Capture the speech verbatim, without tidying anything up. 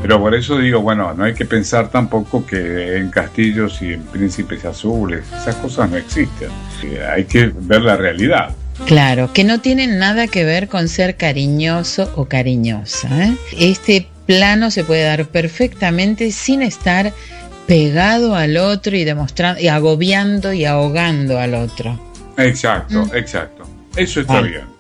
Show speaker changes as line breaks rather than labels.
Pero por eso digo, bueno, no hay que pensar tampoco que en castillos y en príncipes azules, esas cosas no existen. Hay que ver la realidad.
Claro, que no tienen nada que ver con ser cariñoso o cariñosa, ¿eh? Este plano se puede dar perfectamente sin estar pegado al otro y demostrando y agobiando y ahogando al otro.
Exacto, ¿Mm? exacto. Eso está
vale.
bien.